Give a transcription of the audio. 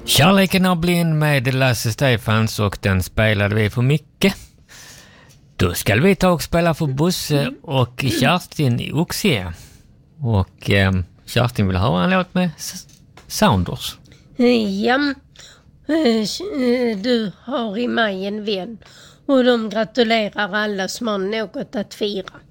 Kärleken har blind med Lasse Stefans och den spelade vi för mycket. Då ska vi ta och spela för Bosse och Kerstin i Oxie. Och Kerstin vill höra en låt med Sounders. Ja, du har i mig en vän och de gratulerar alla som har något att fira.